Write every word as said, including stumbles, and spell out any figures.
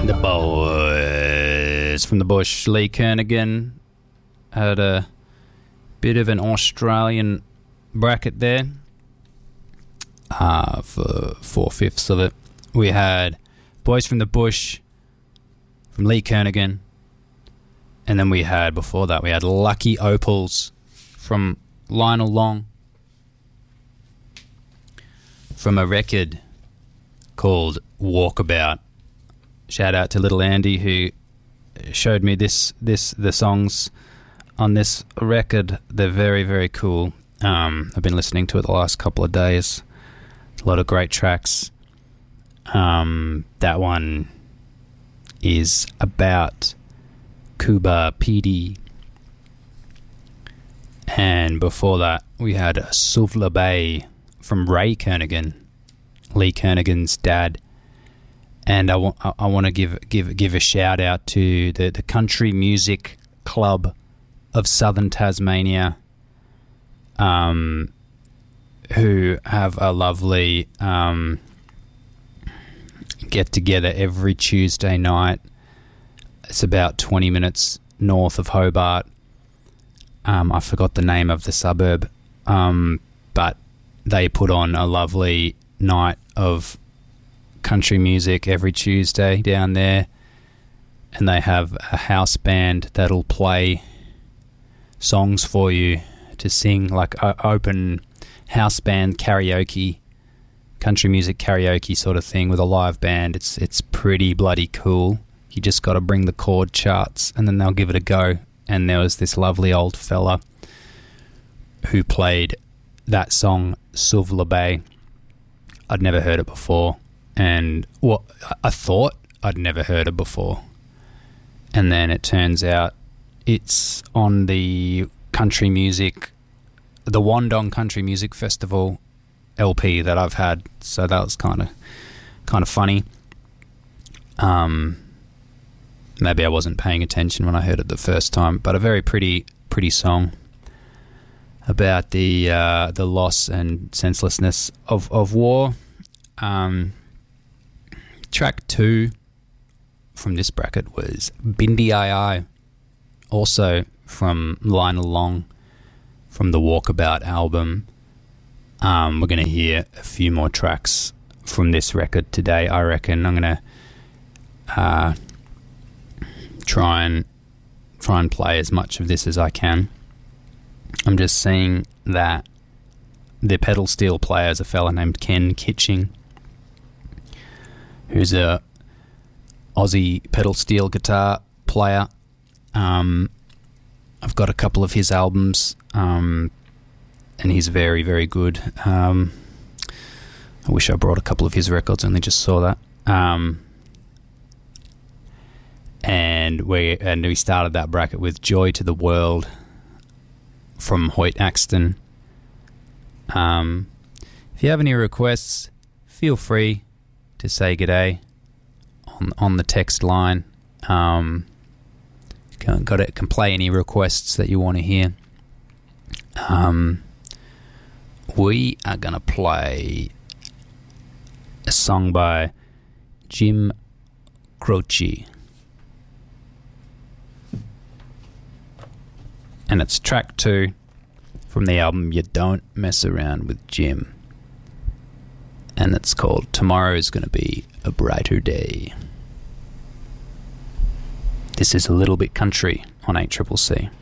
The boys from the bush. Lee Kernaghan had a bit of an Australian bracket there uh, for four-fifths of it. We had Boys from the Bush from Lee Kernaghan, and then we had, before that, we had Lucky Opals from Lionel Long from a record called Walkabout. Shout out to little Andy who showed me this this the songs on this record. They're very, very cool. Um, I've been listening to it the last couple of days. A lot of great tracks. Um, that one is about Cuba P D. And before that, we had Suvla Bay from Ray Kernaghan, Lee Kernaghan's dad. And I want I want to give give give a shout out to the, the Country Music Club of Southern Tasmania, um, who have a lovely um, get together every Tuesday night. It's about twenty minutes north of Hobart. Um, I forgot the name of the suburb, um, but they put on a lovely night of country music every Tuesday down there, and they have a house band that'll play songs for you to sing, like a open house band karaoke, country music karaoke sort of thing with a live band. It's it's pretty bloody cool. You just got to bring the chord charts and then they'll give it a go. And there was this lovely old fella who played that song Suvla Bay. I'd never heard it before. And well, I thought I'd never heard it before. And then it turns out it's on the country music, the Wandong Country Music Festival L P that I've had. So that was kind of kind of funny. Um, maybe I wasn't paying attention when I heard it the first time, but a very pretty pretty song about the uh, the loss and senselessness of, of war. Um, track two from this bracket was Bindi Ai Ai, also from Lionel Long from the Walkabout album. Um, we're going to hear a few more tracks from this record today, I reckon. I'm going to uh, try and try and play as much of this as I can. I'm just seeing that the pedal steel player is a fella named Ken Kitching, who's a Aussie pedal steel guitar player. Um, I've got a couple of his albums, um, and he's very, very good. Um, I wish I brought a couple of his records, only just saw that. Um, and we and we started that bracket with Joy to the World from Hoyt Axton. Um, if you have any requests, feel free to say g'day on on the text line. Um, can, got it, can play any requests that you want to hear. Um, we are going to play a song by Jim Croce, and it's track two from the album You Don't Mess Around with Jim, and it's called Tomorrow's Gonna Be a Brighter Day. This is A Little Bit Country on eight C C C.